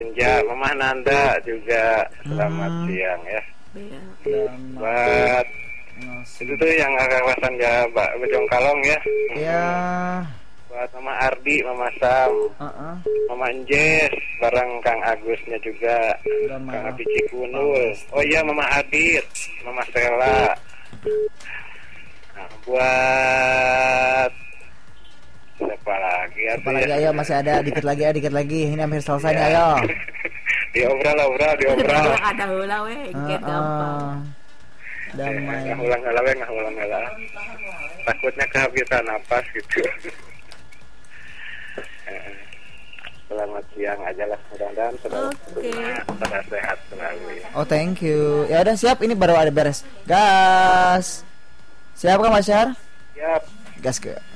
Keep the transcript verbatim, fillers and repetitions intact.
Ya, Mama Nanda juga selamat hmm. siang ya. Iya. Buat itu tuh yang agak kawasan ya, Mbak Bojongkalong ya. Iya. Buat Mama Ardi, Mama Sam, uh-uh. Mama Anjes, bareng Kang Agusnya juga, Mama. Kang Abi Cikunul. Oh iya, Mama Adit, Mama Stella. Nah, buat siapa lagi? Siapa lagi ya? Ayo masih ada dikit lagi ya, dikit lagi. Ini hampir selesai nih, ayo. Diobral, obral, diobral. Ada heula we, engkeun gampang. Damai. Ngulang heula we, ngulang heula. Takutnya kehabisan napas gitu. Selamat siang aja lah, mudah-mudahan sudah sehat selalu. Oh, thank you. Ya udah siap, ini baru ada beres. Gas. Siap kan Mas Syar? Siap. Gas ke.